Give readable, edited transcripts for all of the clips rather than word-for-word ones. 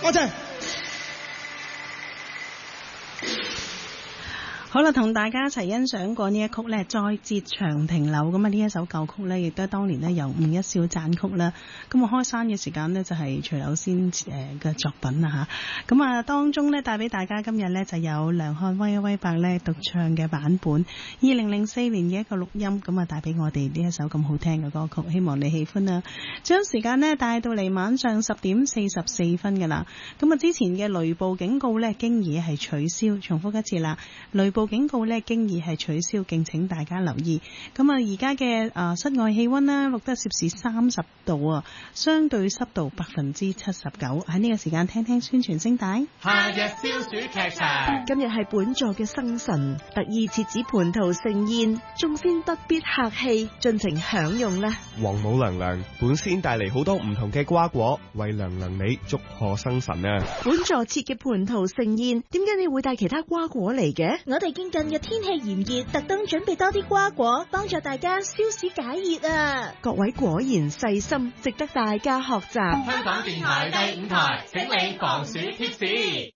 多謝。 好啦，同大家一齊欣賞過呢一曲呢，在折長停留。咁啊，呢一首舊曲呢，亦都係當年呢由吳一笑撰曲啦。咁我開山嘅時間呢，就係徐柳仙嘅作品啦吓。咁啊，當中呢，帶俾大家今日呢，就有梁漢威威伯呢獨唱嘅版本，2004年嘅一個錄音。咁啊，帶俾我哋呢一首咁好聽嘅歌曲，希望你喜歡啦。將時間呢帶到嚟晚上10點44分㗎啦。咁啊，之前嘅雷暴警告呢，經已係取消。重複一次啦，雷暴警告呢，經已係取消，敬請大家留意。咁啊，而家嘅室外氣溫呢，錄得攝氏30度啊，相對濕度79%。喺呢個時間聽聽宣傳聲帶。 夏日消暑劇場， 今日係本座嘅生辰，特意設置蟠桃盛宴，眾仙不必客氣，盡情享用啦。 王母娘娘本仙帶嚟好多唔同嘅瓜果，為娘娘你祝賀生辰啊！ 本座設嘅蟠桃盛宴，點解你會帶其他瓜果嚟嘅？ 我哋見近日天氣炎熱，特登準備多啲瓜果，幫助大家消暑解熱啊！ 各位果然細心，值得大家學習。 香港電台第5台，請你防暑貼士。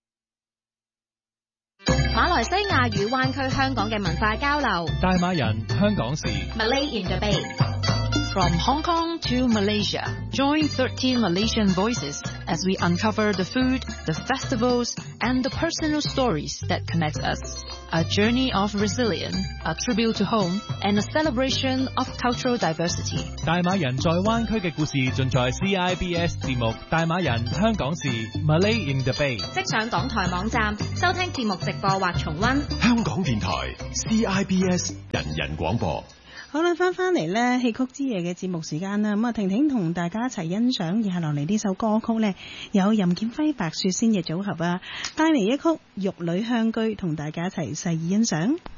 馬來西亞與灣區香港嘅文化交流。 大馬人香港事。 Malay in the Bay。From Hong Kong to Malaysia, join 13 Malaysian voices as we uncover the food, the festivals, and the personal stories that connect us. A journey of resilience, a tribute to home, and a celebration of cultural diversity. 大馬人在灣區嘅故事盡在 CIBS 節目《大馬人香港事》Malay in the Bay。 即上港台網站收聽節目直播或重溫。 香港電台 CIBS 人人廣播。 好啦，翻嚟呢戲曲之夜嘅節目時間啦，咁啊婷婷同大家一齊欣賞以下落嚟呢首歌曲呢，有任劍輝、白雪仙嘅組合啊，帶嚟一曲《玉女香居》，同大家一齊細意欣賞。